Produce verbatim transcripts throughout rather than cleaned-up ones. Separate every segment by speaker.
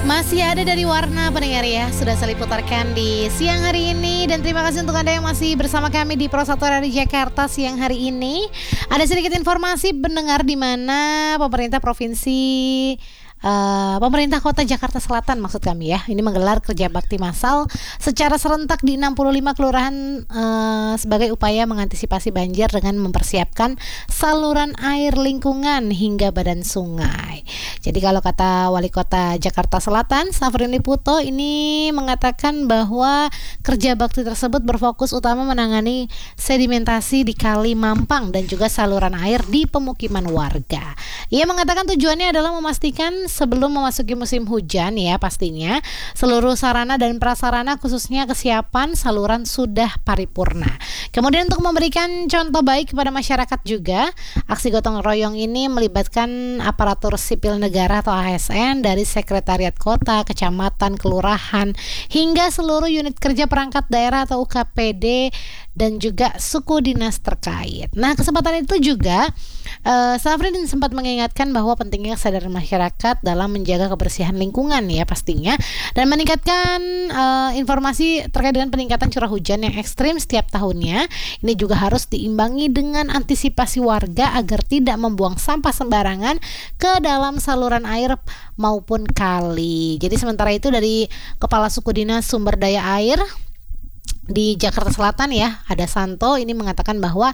Speaker 1: Masih ada dari Warna pendengar ya, sudah saya putarkan di siang hari ini. Dan terima kasih untuk Anda yang masih bersama kami di Pro satu Radio Jakarta siang hari ini. Ada sedikit informasi pendengar di mana pemerintah provinsi Uh, pemerintah kota Jakarta Selatan maksud kami ya, ini menggelar kerja bakti massal secara serentak di enam puluh lima kelurahan uh, sebagai upaya mengantisipasi banjir dengan mempersiapkan saluran air lingkungan hingga badan sungai. Jadi kalau kata Wali Kota Jakarta Selatan Safroni Puto ini mengatakan bahwa kerja bakti tersebut berfokus utama menangani sedimentasi di Kali Mampang dan juga saluran air di pemukiman warga. Ia mengatakan tujuannya adalah memastikan sebelum memasuki musim hujan ya pastinya seluruh sarana dan prasarana khususnya kesiapan saluran sudah paripurna. Kemudian untuk memberikan contoh baik kepada masyarakat juga, aksi gotong royong ini melibatkan aparatur sipil negara atau A S N dari sekretariat kota, kecamatan, kelurahan hingga seluruh unit kerja perangkat daerah atau U K P D dan juga suku dinas terkait. Nah, kesempatan itu juga uh, Safrin sempat mengingatkan bahwa pentingnya kesadaran masyarakat dalam menjaga kebersihan lingkungan ya pastinya, dan meningkatkan uh, informasi terkait dengan peningkatan curah hujan yang ekstrim setiap tahunnya. Ini juga harus diimbangi dengan antisipasi warga agar tidak membuang sampah sembarangan ke dalam saluran air maupun kali. Jadi sementara itu dari Kepala Suku Dinas Sumber Daya Air di Jakarta Selatan ya, ada Santo ini mengatakan bahwa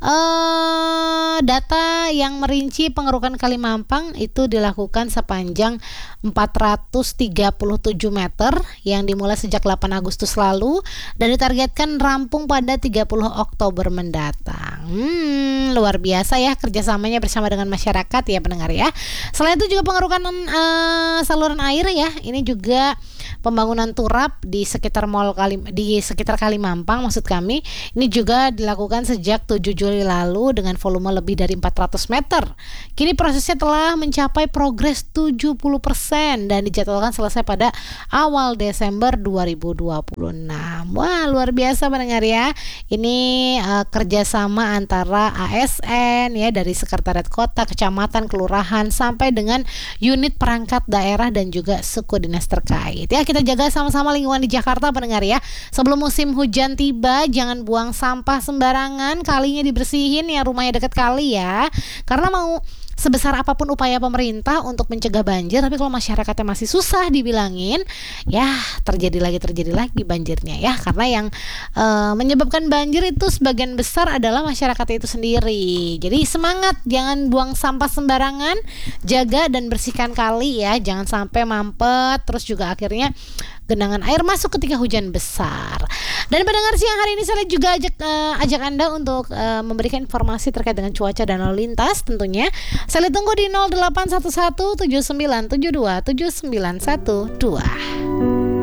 Speaker 1: uh, data yang merinci pengerukan Kali Mampang itu dilakukan sepanjang empat ratus tiga puluh tujuh meter yang dimulai sejak delapan Agustus lalu dan ditargetkan rampung pada tiga puluh Oktober mendatang. Hmm, luar biasa ya kerjasamanya bersama dengan masyarakat ya pendengar ya. Selain itu juga pengerukan uh, saluran air ya, ini juga pembangunan turap di sekitar Mall Kali di sekitar Kali Mampang maksud kami ini juga dilakukan sejak tujuh Juli lalu dengan volume lebih dari empat ratus meter. Kini prosesnya telah mencapai progres tujuh puluh persen dan dijadwalkan selesai pada awal Desember dua ribu dua puluh enam. Wah, luar biasa pendengar ya. Ini uh, kerjasama antara A S N ya dari sekretariat kota, kecamatan, kelurahan sampai dengan unit perangkat daerah dan juga suku dinas terkait. Ya, kita jaga sama-sama lingkungan di Jakarta pendengar ya. Sebelum musim hujan tiba, jangan buang sampah sembarangan, kalinya dibersihin ya, rumahnya dekat kali ya. Karena mau sebesar apapun upaya pemerintah untuk mencegah banjir, tapi kalau masyarakatnya masih susah dibilangin, ya terjadi lagi terjadi lagi banjirnya ya. Karena yang uh, menyebabkan banjir itu sebagian besar adalah masyarakat itu sendiri. Jadi semangat, jangan buang sampah sembarangan, jaga dan bersihkan kali ya, jangan sampai mampet terus juga akhirnya genangan air masuk ketika hujan besar. Dan pendengar siang hari ini saya juga ajak uh, ajak Anda untuk uh, memberikan informasi terkait dengan cuaca dan lalu lintas tentunya. Saya tunggu di nol delapan satu satu tujuh sembilan tujuh dua tujuh sembilan satu dua.